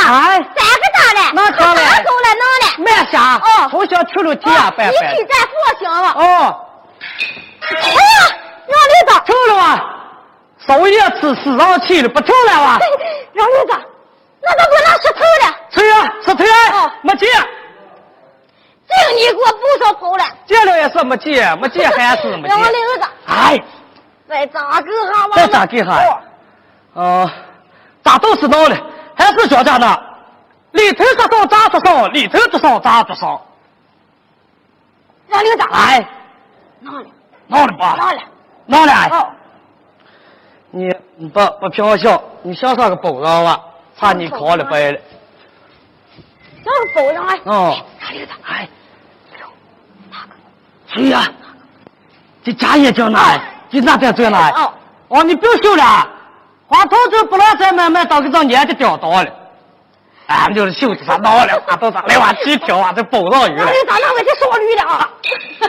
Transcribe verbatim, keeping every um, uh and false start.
哎， 三个大嘞， 那可嘞， 拿走了，拿嘞， 慢下， 哦， 从小去了天啊，拜拜。 一起在佛行了。 哦， 哎呀，让驴子， 抽了吧？手也吃，市上去了，不抽了吧？ 让驴子，那都给我拿石头了。 抽呀，石头呀， 哦， 没借。 这你给我补上跑了。 借了也是没借，没借还是没借。 让我驴子， 哎， 再咋给哈嘛？ 再咋给哈？哦，咋都是闹的，还是小家呢？里头多少砸多少，里头多少砸多少。 让驴子， 哎， 拿了， 闹了吧？ 拿了， 闹了。 哦， 你你不不飘笑，你像上个保障吧？怕你考了白了。 像是保障哎。 哦， 让驴子， 哎，谁呀？这家业叫哪？这那边在哪？ 哦， 哦，你不要秀了，花头子不让再买卖，到个这年纪掉到了。俺们就是秀子啥闹了，花头子来往起跳啊，这保障鱼了。 让驴子，让我去烧驴了啊！